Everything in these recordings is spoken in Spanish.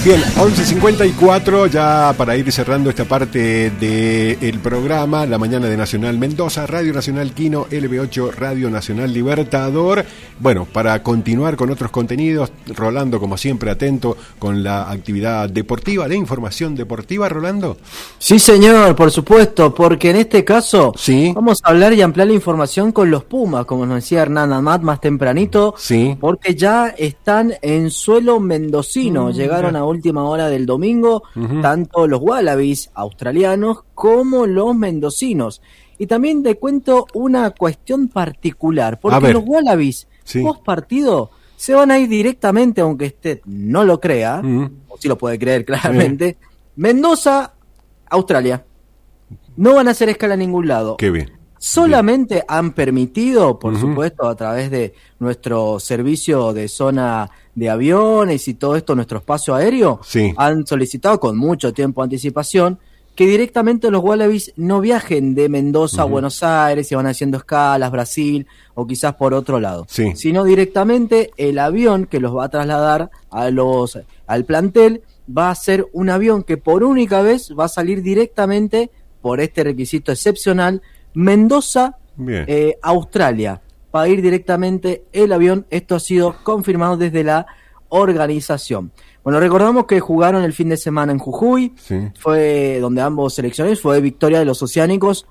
Bien, 11:54, ya para ir cerrando esta parte del programa, la mañana de Nacional Mendoza, Radio Nacional Quino, LB8, Radio Nacional Libertador. Bueno, para continuar con otros contenidos, Rolando, como siempre, atento con la actividad deportiva, la información deportiva, Rolando. Sí, señor, por supuesto, porque en este caso sí, vamos a hablar y ampliar la información con los Pumas, como nos decía Hernán Amat más tempranito, sí, porque ya están en suelo mendocino, llegaron a última hora del domingo, tanto los Wallabies australianos como los mendocinos. Y también te cuento una cuestión particular, porque los Wallabies, post partido, se van a ir directamente, aunque usted no lo crea, o sí lo puede creer claramente, Mendoza, Australia. No van a hacer escala en ningún lado. Qué bien. Solamente han permitido, por supuesto, a través de nuestro servicio de zona de aviones y todo esto, nuestro espacio aéreo, han solicitado con mucho tiempo de anticipación que directamente los Wallabies no viajen de Mendoza a Buenos Aires y van haciendo escalas, Brasil o quizás por otro lado, sino directamente el avión que los va a trasladar al plantel va a ser un avión que por única vez va a salir directamente por este requisito excepcional Mendoza, Australia, para ir directamente el avión. Esto ha sido confirmado desde la organización. Bueno, recordamos que jugaron el fin de semana en Jujuy, fue donde ambos selecciones, fue victoria de los oceánicos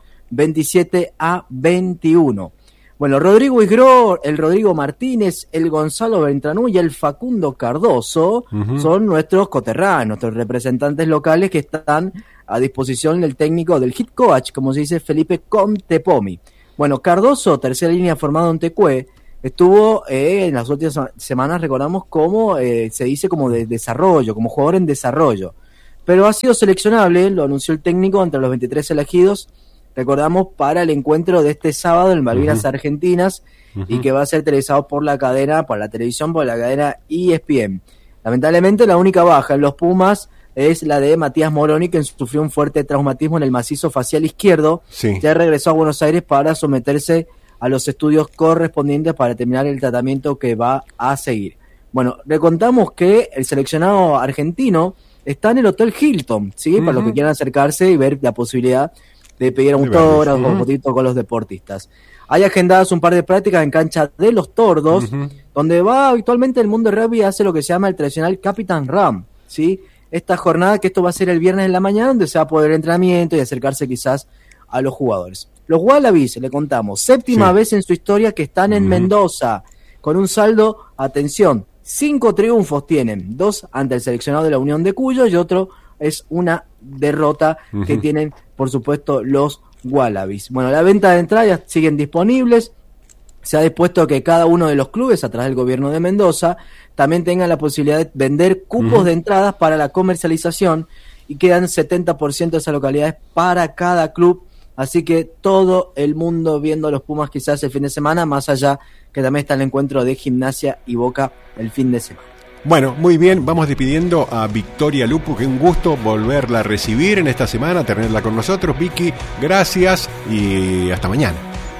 27-21. Bueno, Rodrigo Isgro, el Rodrigo Martínez, el Gonzalo Beltranú y el Facundo Cardoso son nuestros coterráneos, nuestros representantes locales que están a disposición del técnico del hit coach, como se dice, Felipe Contepomi. Bueno, Cardoso, tercera línea formado en Tecué, estuvo en las últimas semanas, recordamos, como se dice, como de desarrollo, como jugador en desarrollo. Pero ha sido seleccionable, lo anunció el técnico, entre los 23 elegidos, recordamos, para el encuentro de este sábado en Malvinas Argentinas, y que va a ser televisado por la cadena, por la televisión, por la cadena ESPN. Lamentablemente la única baja en los Pumas es la de Matías Moroni, que sufrió un fuerte traumatismo en el macizo facial izquierdo. Ya regresó a Buenos Aires para someterse a los estudios correspondientes para terminar el tratamiento que va a seguir. Bueno, le contamos que el seleccionado argentino está en el Hotel Hilton, para los que quieran acercarse y ver la posibilidad de pedir autógrafos o fotitos con los deportistas. Hay agendadas un par de prácticas en cancha de los Tordos, donde va habitualmente el mundo del rugby, hace lo que se llama el tradicional Capitán Ram, esta jornada, que esto va a ser el viernes en la mañana, donde se va a poder entrenamiento y acercarse quizás a los jugadores. Los Wallabies, le contamos, séptima vez en su historia que están en Mendoza, con un saldo, atención, 5 triunfos tienen, 2 ante el seleccionado de la Unión de Cuyo y otro es una derrota que tienen, por supuesto, los Wallabies. Bueno, la venta de entradas siguen disponibles. Se ha dispuesto que cada uno de los clubes, a través del gobierno de Mendoza, también tengan la posibilidad de vender cupos de entradas para la comercialización, y quedan 70% de esas localidades para cada club. Así que todo el mundo viendo a los Pumas quizás el fin de semana, más allá que también está el encuentro de Gimnasia y Boca el fin de semana. Bueno, muy bien, vamos despidiendo a Victoria Lupu, que un gusto volverla a recibir en esta semana, tenerla con nosotros. Vicky, gracias y hasta mañana.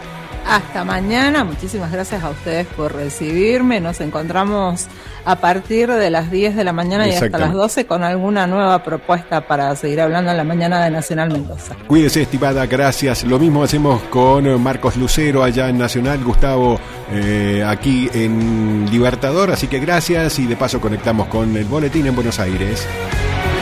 Hasta mañana, muchísimas gracias a ustedes por recibirme. Nos encontramos a partir de las 10 de la mañana y hasta las 12 con alguna nueva propuesta para seguir hablando en la mañana de Nacional Mendoza. Cuídese, estimada, gracias. Lo mismo hacemos con Marcos Lucero allá en Nacional, Gustavo aquí en Libertador, así que gracias, y de paso conectamos con el boletín en Buenos Aires.